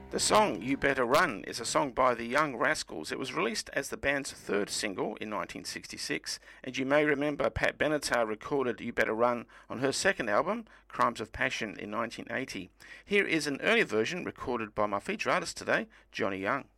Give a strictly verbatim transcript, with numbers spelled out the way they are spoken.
The song You Better Run is a song by the Young Rascals. It was released as the band's third single in nineteen sixty-six, and you may remember Pat Benatar recorded You Better Run on her second album, Crimes of Passion, in nineteen eighty. Here is an earlier version recorded by my feature artist today, Johnny Young.